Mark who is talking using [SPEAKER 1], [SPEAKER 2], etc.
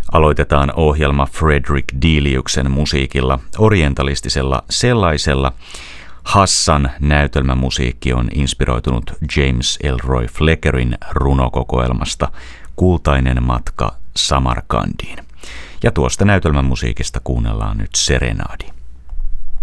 [SPEAKER 1] Aloitetaan ohjelma Frederick Deliuksen musiikilla, orientalistisella sellaisella. Hassan näytelmämusiikki on inspiroitunut James Elroy Fleckerin runokokoelmasta Kultainen matka Samarkandiin. Ja tuosta näytelmämusiikista kuunnellaan nyt Serenaadi.